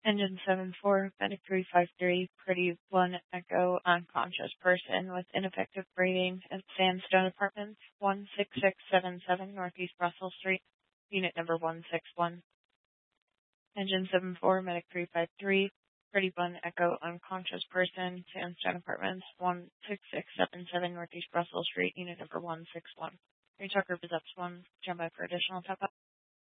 Engine 7-4, Medic 353, Pretty 1 Echo, unconscious person with ineffective breathing at Sandstone Apartments, 16677 Northeast Russell Street, unit number 161. Engine 7-4, Medic 353, Pretty 1 Echo, unconscious person, Sandstone Apartments, 16677 Northeast Russell Street, unit number 161. Reach out group is up to 1. Stand by for additional top up.